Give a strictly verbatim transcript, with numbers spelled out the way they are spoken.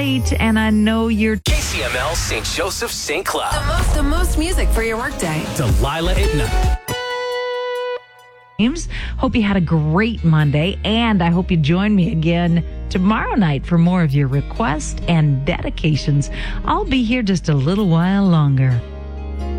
late, and I know you're... K C M L Saint Joseph Saint Cloud. The most, the most music for your workday. Delilah at night. Hope you had a great Monday, and I hope you join me again tomorrow night for more of your requests and dedications. I'll be here just a little while longer.